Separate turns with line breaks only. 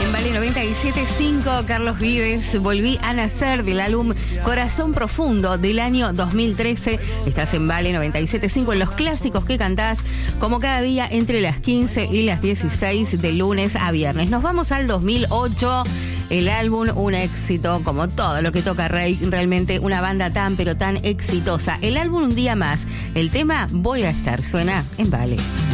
En Vale 97.5, Carlos Vives, Volví a nacer, del álbum Corazón Profundo del año 2013. Estás en Vale 97.5 en los clásicos que cantás como cada día entre las 15 y las 16 de lunes a viernes. Nos vamos al 2008. El álbum, un éxito, como todo lo que toca Rey, realmente una banda tan pero tan exitosa. El álbum Un Día Más, el tema Voy a Estar, suena en Vale.